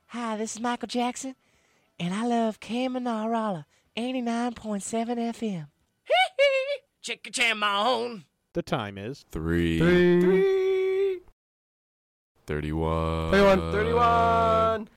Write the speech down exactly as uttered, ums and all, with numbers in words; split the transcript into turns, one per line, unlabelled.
Hi, this is Michael Jackson, and I love Kamanarala, eighty-nine point seven F M. Chicka-cham-on.
The time is
Three.
Three.
Three. Thirty-one.
Thirty-one. Thirty-one.